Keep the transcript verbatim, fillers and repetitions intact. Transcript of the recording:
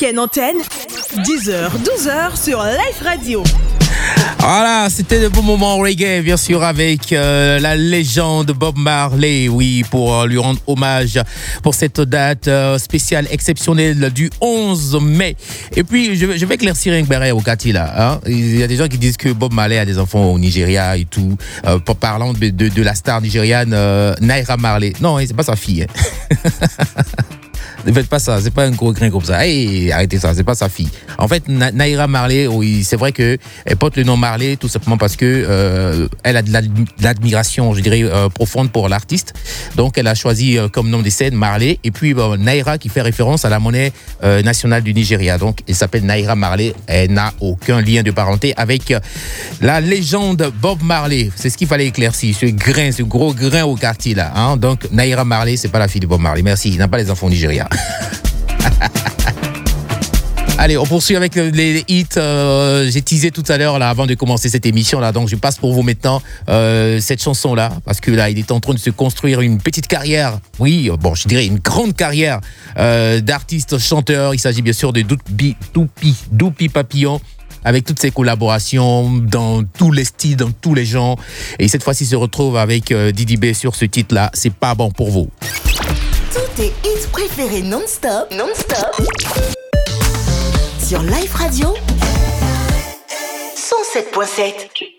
week-end antenne, dix heures, douze heures sur Life Radio. Voilà, c'était le bon moment reggae, bien sûr, avec euh, la légende Bob Marley, oui, pour euh, lui rendre hommage pour cette date euh, spéciale, exceptionnelle du onze mai. Et puis, je, je vais éclaircir un barré au Kati, là. Hein. Il y a des gens qui disent que Bob Marley a des enfants au Nigeria et tout, euh, parlant de, de, de la star nigériane euh, Naira Marley. Non, c'est pas sa fille. Hein. Ne faites pas ça, c'est pas un gros grain comme ça. Hey, arrêtez ça, c'est pas sa fille. En fait, Na- Naira Marley, oui, c'est vrai que elle porte le nom Marley tout simplement parce que euh, elle a de, l'ad- de l'admiration, je dirais, euh, profonde pour l'artiste. Donc, elle a choisi euh, comme nom de scène Marley. Et puis, bon, Naira qui fait référence à la monnaie euh, nationale du Nigeria. Donc, elle s'appelle Naira Marley. Elle n'a aucun lien de parenté avec euh, la légende Bob Marley. C'est ce qu'il fallait éclaircir, ce grain, ce gros grain au quartier là. Hein. Donc, Naira Marley, c'est pas la fille de Bob Marley. Merci. Il n'a pas les enfants au Nigeria. Allez, on poursuit avec les hits. Euh, j'ai teasé tout à l'heure là avant de commencer cette émission là, donc je passe pour vous maintenant euh, cette chanson là parce que là il est en train de se construire une petite carrière. Oui, bon, je dirais une grande carrière euh, d'artiste chanteur. Il s'agit bien sûr de Doupi, Doupi, Doupi Papillon. Avec toutes ses collaborations dans tous les styles, dans tous les genres. Et cette fois-ci, il se retrouve avec euh, Didi B sur ce titre-là. C'est pas bon pour vous. Tous tes hits préférés non-stop, non-stop. Sur Life Radio cent sept virgule sept.